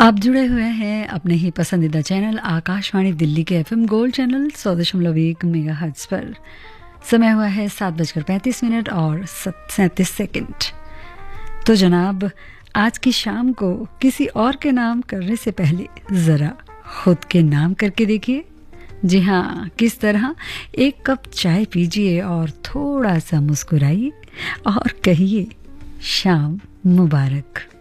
आप जुड़े हुए हैं अपने ही पसंदीदा चैनल आकाशवाणी दिल्ली के एफएम गोल्ड चैनल 100.1 मेगाहर्ट्ज पर। समय हुआ है 7:35 और 37 तो जनाब, आज की शाम को किसी और के नाम करने से पहले ज़रा खुद के नाम करके देखिए। जी हाँ, किस तरह एक कप चाय पीजिए और थोड़ा सा मुस्कुराइए और कहिए शाम मुबारक।